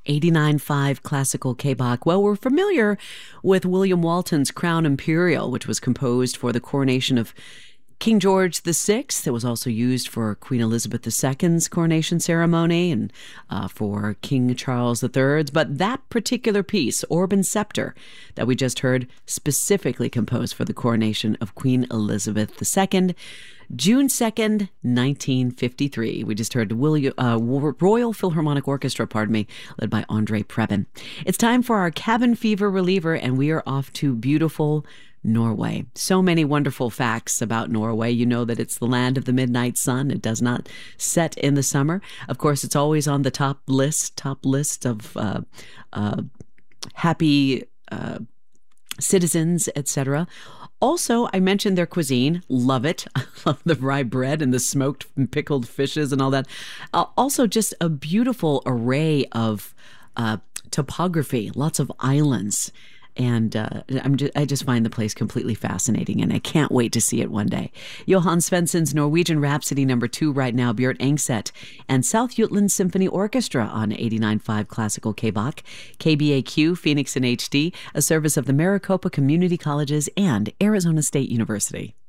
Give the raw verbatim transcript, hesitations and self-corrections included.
eighty-nine point five Classical K-Bach. Well, we're familiar with William Walton's Crown Imperial, which was composed for the coronation of King George the Sixth. It was also used for Queen Elizabeth the Second's coronation ceremony and uh, for King Charles the Third's. But that particular piece, Orb and Scepter, that we just heard, specifically composed for the coronation of Queen Elizabeth the Second, June second, nineteen fifty-three. We just heard William, uh, Royal Philharmonic Orchestra, pardon me, led by Andre Preben. It's time for our cabin fever reliever, and we are off to beautiful Norway. So many wonderful facts about Norway. You know that it's the land of the midnight sun. It does not set in the summer. Of course, it's always on the top list, top list of uh, uh, happy uh, citizens, et cetera. Also, I mentioned their cuisine. Love it. I love the rye bread and the smoked and pickled fishes and all that. Uh, also, just a beautiful array of uh, topography, lots of islands. And uh, I'm just, I just find the place completely fascinating, and I can't wait to see it one day. Johan Svensson's Norwegian Rhapsody number two right now, Björt Engset and South Jutland Symphony Orchestra on eighty-nine point five Classical K-Bach, K B A Q, Phoenix in H D, a service of the Maricopa Community Colleges and Arizona State University.